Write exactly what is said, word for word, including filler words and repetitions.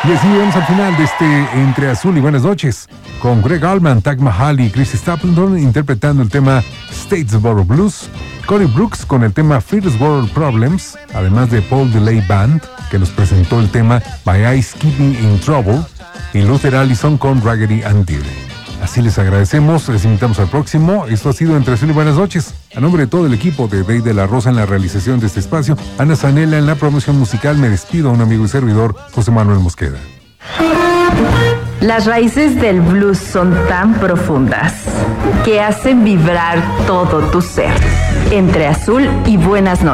Y así llegamos al final de este Entre Azul y Buenas Noches, con Greg Allman, Taj Mahal y Chris Stapleton interpretando el tema Statesboro Blues, Cory Brooks con el tema First World Problems, además de Paul DeLay Band, que nos presentó el tema My Eyes Keep Me in Trouble, y Luther Allison con Raggedy Ann Dear. Así les agradecemos, les invitamos al próximo. Esto ha sido Entre Azul y Buenas Noches. A nombre de todo el equipo de Dey de la Rosa en la realización de este espacio, Ana Zanella en la promoción musical, me despido a un amigo y servidor, José Manuel Mosqueda. Las raíces del blues son tan profundas que hacen vibrar todo tu ser. Entre Azul y Buenas Noches.